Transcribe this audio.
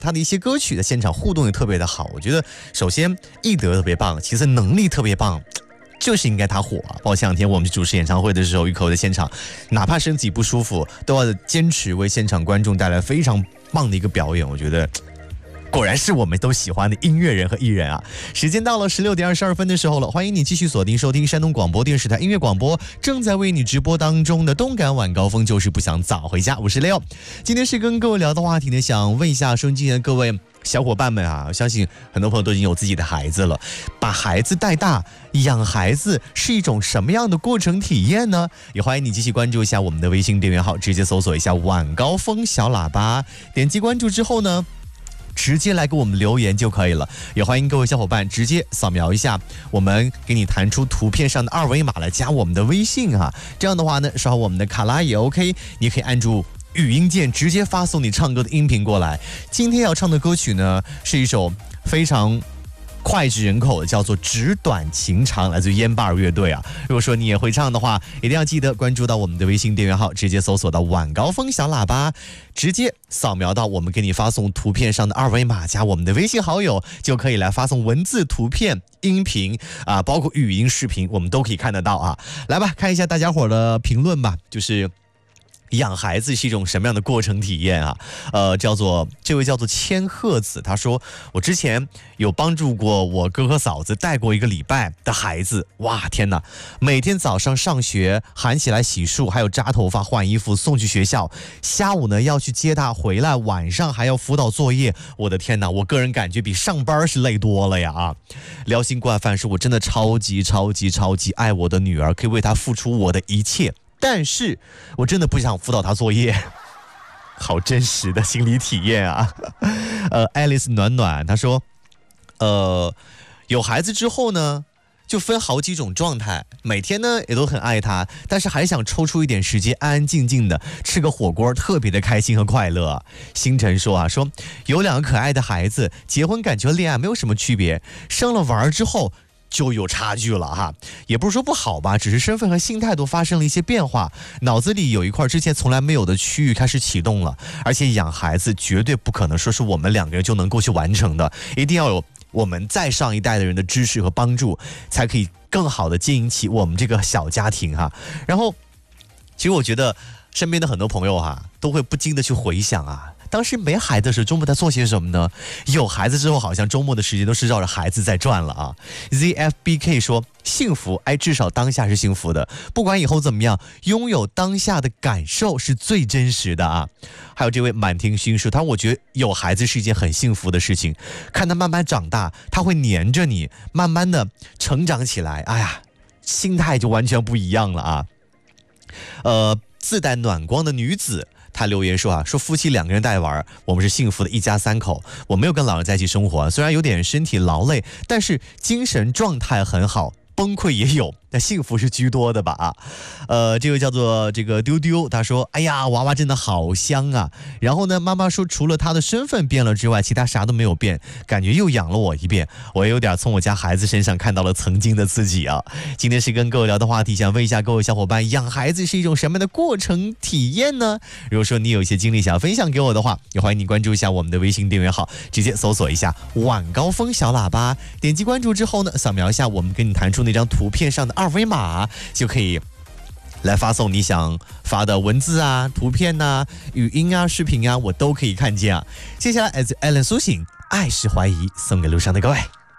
他的一些歌曲的现场互动也特别的好。我觉得首先艺德特别棒，其次能力特别棒。就是应该他火啊！包括前2天我们去主持演唱会的时候，雨口的现场，哪怕身体不舒服，都要坚持为现场观众带来非常棒的一个表演。我觉得果然是我们都喜欢的音乐人和艺人啊！时间到了16点22分的时候了，欢迎你继续锁定收听山东广播电视台音乐广播，正在为你直播当中的动感晚高峰，就是不想早回家。我是 Leo， 今天是跟各位聊的话题呢，想问一下收音机前的各位小伙伴们啊，我相信很多朋友都已经有自己的孩子了，把孩子带大，养孩子是一种什么样的过程体验呢？也欢迎你继续关注一下我们的微信订阅号，直接搜索一下晚高峰小喇叭，点击关注之后呢，直接来给我们留言就可以了。也欢迎各位小伙伴直接扫描一下我们给你弹出图片上的2维码来加我们的微信啊。这样的话呢，刷好我们的卡拉也 OK， 你可以按住语音键直接发送你唱歌的音频过来。今天要唱的歌曲呢，是一首非常脍炙人口的，叫做《纸短情长》，来自于烟巴尔乐队啊。如果说你也会唱的话，一定要记得关注到我们的微信订阅号，直接搜索到晚高峰小喇叭，直接扫描到我们给你发送图片上的2维码，加我们的微信好友，就可以来发送文字、图片、音频啊，包括语音、视频，我们都可以看得到啊。来吧，看一下大家伙的评论吧，就是养孩子是一种什么样的过程体验啊？这位叫做千鹤子，他说我之前有帮助过我哥和嫂子带过1个礼拜的孩子，哇天哪！每天早上上学喊起来洗漱，还有扎头发、换衣服送去学校，下午呢要去接他回来，晚上还要辅导作业，我的天哪！我个人感觉比上班是累多了呀啊！辽心惯饭说，我真的超级爱我的女儿，可以为她付出我的一切。但是我真的不想辅导他作业，好真实的心理体验啊。Alice 暖暖他说，有孩子之后呢，就分好几种状态，每天呢也都很爱他，但是还想抽出一点时间安安静静的吃个火锅，特别的开心和快乐啊。星辰说有2个可爱的孩子，结婚感觉和恋爱没有什么区别，生了娃之后就有差距了哈，也不是说不好吧，只是身份和心态都发生了一些变化，脑子里有一块之前从来没有的区域开始启动了，而且养孩子绝对不可能说是我们2个人就能够去完成的，一定要有我们再上一代的人的支持和帮助，才可以更好的经营起我们这个小家庭哈。然后，其实我觉得身边的很多朋友哈，都会不禁的去回想啊，当时没孩子的时候，周末在做些什么呢？有孩子之后，好像周末的时间都是绕着孩子在转了啊。ZFBK 说，幸福，至少当下是幸福的，不管以后怎么样，拥有当下的感受是最真实的啊。还有这位满庭勋说，我觉得有孩子是一件很幸福的事情，看他慢慢长大，他会黏着你，慢慢的成长起来，哎呀，心态就完全不一样了啊。自带暖光的女子，他留言说夫妻2个人带娃，我们是幸福的一家3口。我没有跟老人在一起生活，虽然有点身体劳累，但是精神状态很好，崩溃也有，但幸福是居多的吧啊。这位叫做这个丢丢，他说哎呀，娃娃真的好香啊。然后呢，妈妈说除了他的身份变了之外，其他啥都没有变，感觉又养了我一遍。我也有点从我家孩子身上看到了曾经的自己啊。今天是跟各位聊的话题，想问一下各位小伙伴，养孩子是一种什么样的过程体验呢？如果说你有一些经历想要分享给我的话，也欢迎你关注一下我们的微信订阅号，直接搜索一下晚高峰小喇叭，点击关注之后呢，扫描一下我们给你弹出那张图片上的2维码，就可以来发送你想发的文字啊、图片啊、语音啊、视频啊，我都可以看见啊。接下来 Alan 苏醒，爱是怀疑，送给路上的各位。